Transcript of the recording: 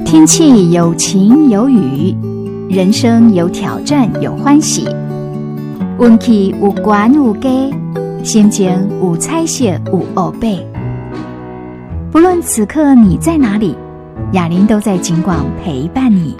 天气有晴有雨，人生有挑战有欢喜，运气有悬有低，心情有彩色有黑白。不论此刻你在哪里，雅琳都在警广陪伴你。